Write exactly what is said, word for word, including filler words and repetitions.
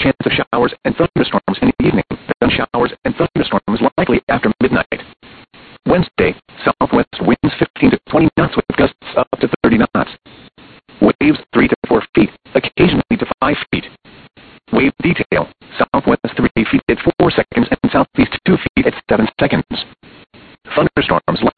chance of showers and thunderstorms in the evening. Then showers and thunderstorms likely after midnight. Wednesday, southwest winds fifteen to twenty knots with gusts up to thirty knots. Waves three to four feet, occasionally to five feet. Wave detail, southwest three feet at four seconds and southeast two feet at seven seconds. Thunderstorms